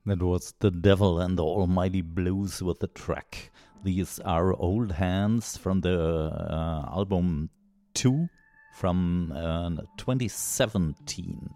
That was The Devil and the Almighty Blues with the track. These are Old Hands from the album 2 from 2017.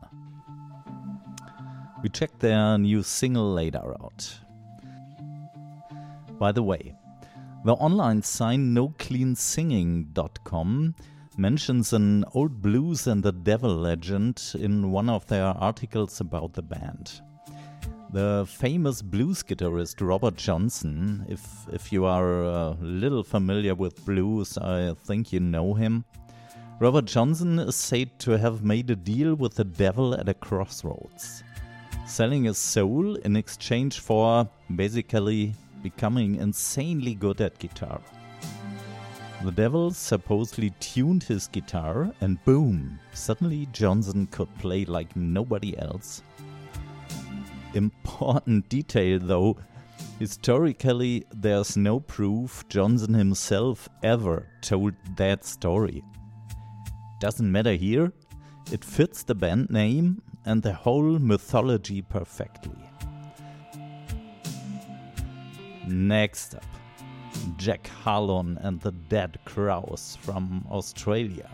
We checked their new single later out. By the way, the online site NoCleanSinging.com mentions an old blues and the devil legend in one of their articles about the band. The famous blues guitarist Robert Johnson, if you are a little familiar with blues, I think you know him. Robert Johnson is said to have made a deal with the devil at a crossroads, selling his soul in exchange for basically becoming insanely good at guitar. The devil supposedly tuned his guitar and boom, suddenly Johnson could play like nobody else. Important detail though, historically there's no proof Johnson himself ever told that story. Doesn't matter here, it fits the band name and the whole mythology perfectly. Next up, Jack Harlon and the Dead Crows from Australia.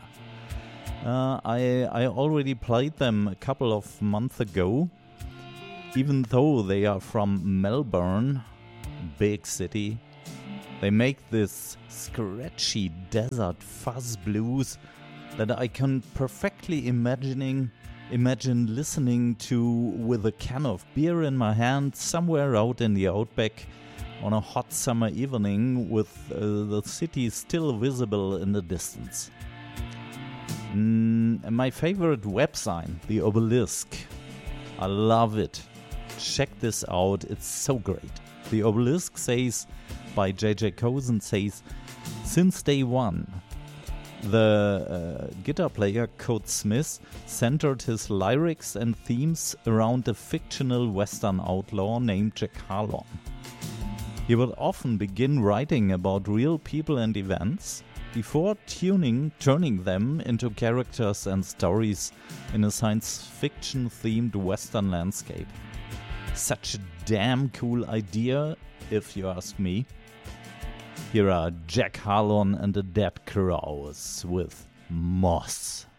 I already played them a couple of months ago. Even though they are from Melbourne, big city, they make this scratchy desert fuzz blues that I can perfectly imagine listening to with a can of beer in my hand somewhere out in the outback on a hot summer evening with the city still visible in the distance. My favorite website, The Obelisk. I love it. Check this out, it's so great. The Obelisk says, by J.J. Cozen says, since day one, the guitar player Code Smith centered his lyrics and themes around a fictional Western outlaw named Jack Harlon. He would often begin writing about real people and events before turning them into characters and stories in a science fiction themed Western landscape. Such a damn cool idea, if you ask me. Here are Jack Harlon and the Dead Crows with Moss.